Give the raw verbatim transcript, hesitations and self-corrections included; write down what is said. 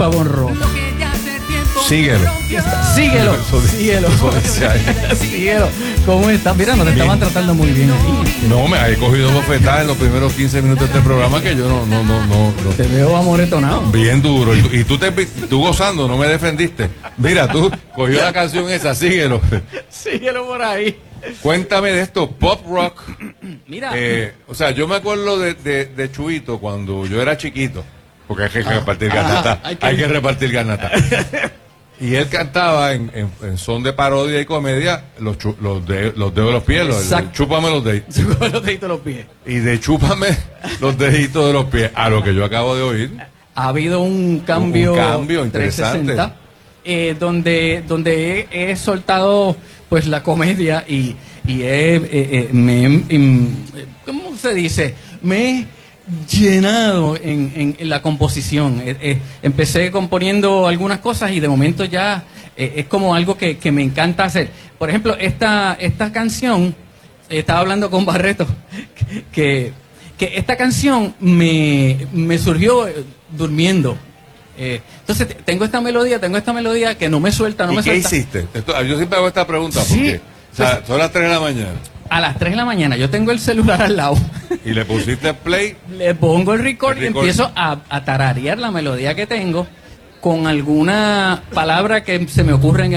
Pavón Rock. Síguelo. Síguelo, síguelo. Síguelo. ¿Cómo estás? Mira, nos estaban tratando muy bien ahí. No, me he cogido bofetadas en los primeros quince minutos de este programa que yo no, no, no, no. no. Te veo amoretonado. Bien duro. Y, tú- y tú, te, tú gozando, no me defendiste. Mira, tú cogió la canción esa, síguelo. Síguelo por ahí. Cuéntame de esto, pop rock. Mira. Eh, o sea, yo me acuerdo de, de, de Chuito cuando yo era chiquito. Porque hay que repartir ganata. hay que- Hay que repartir ganata. Y él cantaba en, en, en son de parodia y comedia los, chu- los, de, los dedos de los pies, los, Exacto. chúpame los deditos. Con los deditos de los pies. Y de chúpame los deditos de los pies, a lo que yo acabo de oír. Ha habido un cambio, Un cambio interesante. trescientos sesenta, eh, donde, donde he, he soltado pues la comedia y, y he, eh, eh, me, he, em, ¿cómo se dice? Me he llenado en, en- en la composición. Eh, eh, empecé componiendo algunas cosas y de momento ya eh, es como algo que, que me encanta hacer. Por ejemplo, esta, esta canción, eh, estaba hablando con Barreto, que, que esta canción me, me surgió eh, durmiendo. Eh, entonces te- tengo esta melodía, tengo esta melodía que no me suelta, no ¿Y me qué suelta. hiciste? Esto- yo siempre hago esta pregunta Sí. porque o sea, son las tres de la mañana A las tres de la mañana yo tengo el celular al lado, y le pusiste play. le pongo el record, El y record. empiezo a, a tararear la melodía que tengo con alguna palabra que se me ocurre en